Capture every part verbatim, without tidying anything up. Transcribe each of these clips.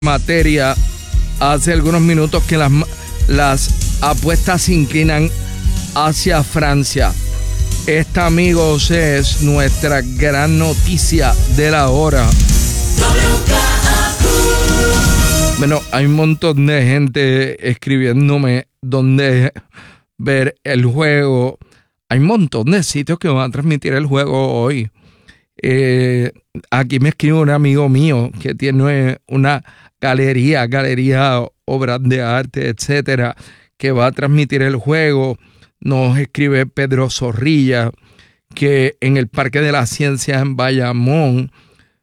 materia hace algunos minutos que las, las apuestas se inclinan hacia Francia. Esta, amigos, es nuestra gran noticia de la hora. Bueno, hay un montón de gente escribiéndome dónde ver el juego. Hay un montón de sitios que van a transmitir el juego hoy. Eh, aquí me escribe un amigo mío que tiene una galería, galería, obras de arte, etcétera, que va a transmitir el juego. Nos escribe Pedro Zorrilla que en el Parque de las Ciencias en Bayamón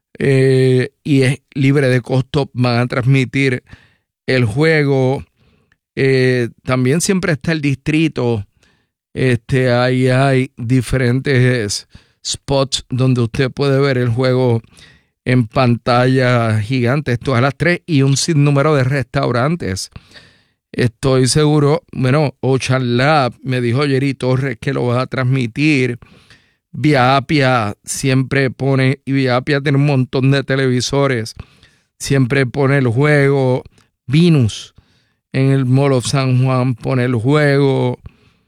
eh, y es libre de costo, van a transmitir el juego. Eh, también siempre está el distrito. Este, ahí hay diferentes spots donde usted puede ver el juego en pantalla gigante. Esto a las tres y un sinnúmero de restaurantes. Estoy seguro, bueno, Ocean Lab me dijo Jerry Torres que lo va a transmitir. Vía Apia siempre pone, y Vía Apia tiene un montón de televisores, siempre pone el juego. Venus en el Mall of San Juan pone el juego.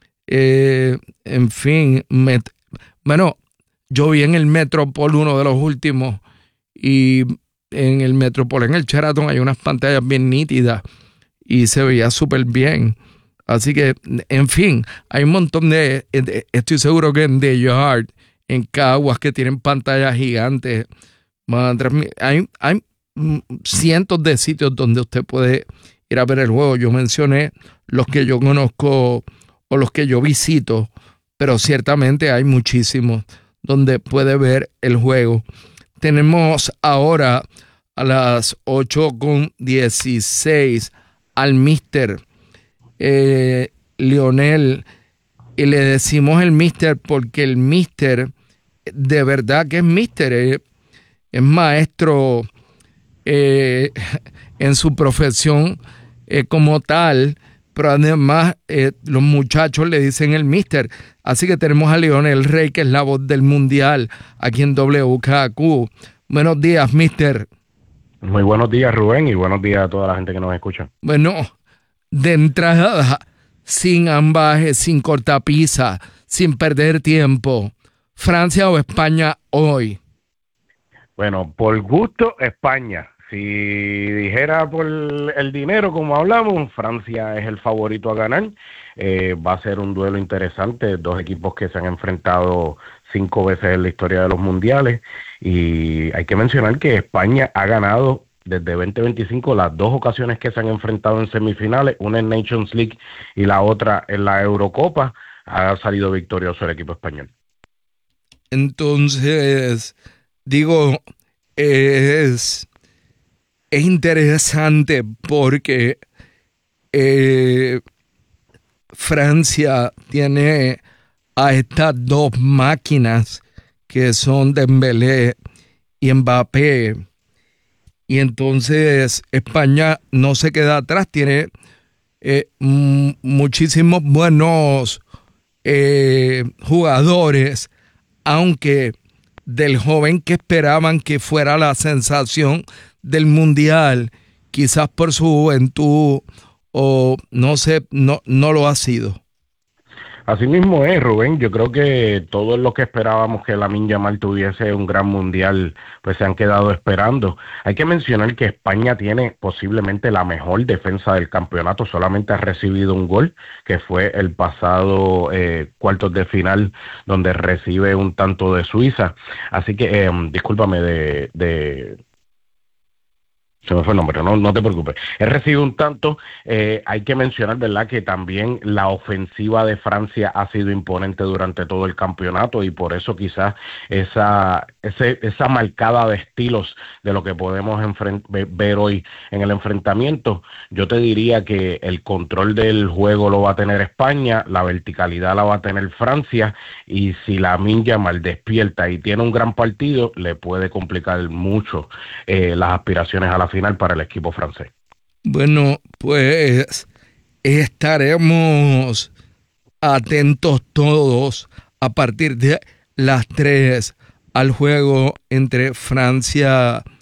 Eh, en fin, met, bueno, yo vi en el Metropol uno de los últimos y en el Metropol, en el Sheraton, hay unas pantallas bien nítidas y se veía súper bien. Así que, en fin, hay un montón de, de estoy seguro que en The Yard, en Caguas, que tienen pantallas gigantes, van a transmitir. Hay, hay cientos de sitios donde usted puede ir a ver el juego. Yo mencioné los que yo conozco o los que yo visito, pero ciertamente hay muchísimos donde puede ver el juego. Tenemos ahora a las ocho con dieciséis al mister eh, Lionel, y le decimos el mister porque el mister de verdad que es mister, eh, es maestro eh, en su profesión eh, como tal, pero además eh, los muchachos le dicen el mister. Así que tenemos a Lionel Rey, que es la voz del mundial aquí en W K Q. Buenos días, mister. Muy buenos días, Rubén, y buenos días a toda la gente que nos escucha. Bueno, de entrada, sin ambaje, sin cortapisa, sin perder tiempo, ¿Francia o España hoy? Bueno, por gusto, España. Si dijera por el dinero, como hablamos, Francia es el favorito a ganar. Eh, va a ser un duelo interesante, dos equipos que se han enfrentado cinco veces en la historia de los mundiales, y hay que mencionar que España ha ganado desde veinte veinticinco las dos ocasiones que se han enfrentado en semifinales, una en Nations League y la otra en la Eurocopa. Ha salido victorioso el equipo español. Entonces, digo, es, es interesante porque eh, Francia tiene a estas dos máquinas que son Dembélé y Mbappé, y entonces España no se queda atrás, tiene eh, m- muchísimos buenos eh, jugadores, aunque del joven que esperaban que fuera la sensación del mundial, quizás por su juventud o no sé, no, no lo ha sido. Así mismo es, Rubén. Yo creo que todos los que esperábamos que Lamine Yamal tuviese un gran mundial, pues se han quedado esperando. Hay que mencionar que España tiene posiblemente la mejor defensa del campeonato, solamente ha recibido un gol, que fue el pasado eh, cuartos de final, donde recibe un tanto de Suiza. Así que, eh, discúlpame, de... de Se me fue el nombre, no, no te preocupes. Él recibe un tanto. Eh, hay que mencionar, ¿verdad?, que también la ofensiva de Francia ha sido imponente durante todo el campeonato, y por eso quizás esa, ese, esa marcada de estilos de lo que podemos enfrent- ver hoy en el enfrentamiento. Yo te diría que el control del juego lo va a tener España, la verticalidad la va a tener Francia, y si Lamine Yamal despierta y tiene un gran partido, le puede complicar mucho eh, las aspiraciones a la final para el equipo francés. Bueno, pues estaremos atentos todos a partir de las tres al juego entre Francia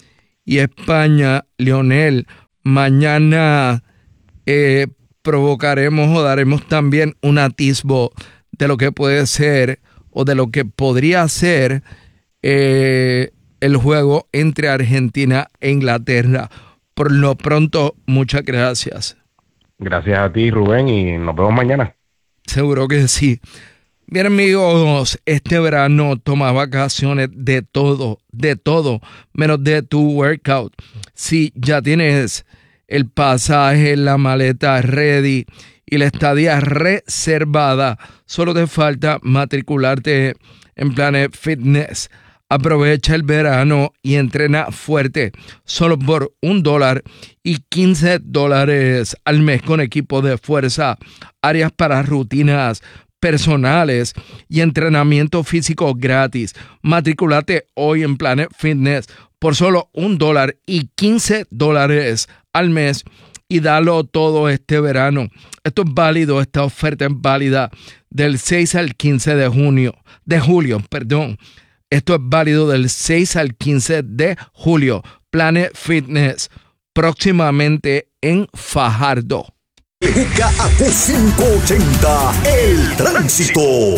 y España. Leonel, mañana eh, provocaremos o daremos también un atisbo de lo que puede ser o de lo que podría ser eh, el juego entre Argentina e Inglaterra. Por lo pronto, muchas gracias. Gracias a ti, Rubén, y nos vemos mañana. Seguro que sí. Bien, amigos, este verano toma vacaciones de todo, de todo, menos de tu workout. Si ya tienes el pasaje, la maleta ready y la estadía reservada, solo te falta matricularte en Planet Fitness. Aprovecha el verano y entrena fuerte, solo por un dólar y quince dólares al mes con equipo de fuerza, áreas para rutinas personales y entrenamiento físico gratis. Matriculate hoy en Planet Fitness por solo un dólar y quince dólares al mes y dalo todo este verano. Esto es válido, esta oferta es válida del seis al quince de junio, de julio, perdón. Esto es válido del seis al quince de julio. Planet Fitness, próximamente en Fajardo. G K A Q quinientos ochenta, El Tránsito.